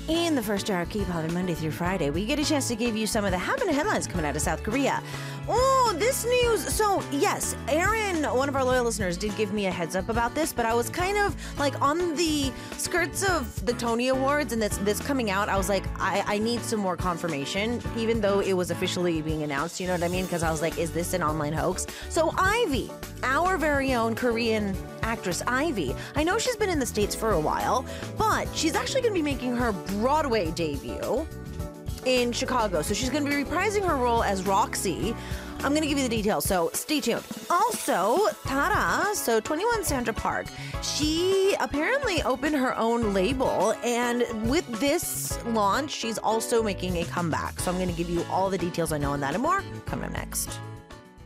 In the first hour of K-pop Monday through Friday, we get a chance to give you some of the happening headlines coming out of South Korea. Oh, this news. So, yes, Aaron, one of our loyal listeners, did give me a heads up about this, but I was kind of like on the skirts of the Tony Awards and this coming out. I was like, I need some more confirmation, even though it was officially being announced. You know what I mean? Because I was like, is this an online hoax? So, Ivy, our very own Korean actress Ivy. I know she's been in the States for a while, but she's actually going to be making her Broadway debut in Chicago. So she's going to be reprising her role as Roxy. I'm going to give you the details, so stay tuned. Also, Tara, so 21 Sandra Park, she apparently opened her own label, and with this launch, she's also making a comeback. So I'm going to give you all the details I know on that and more coming up next.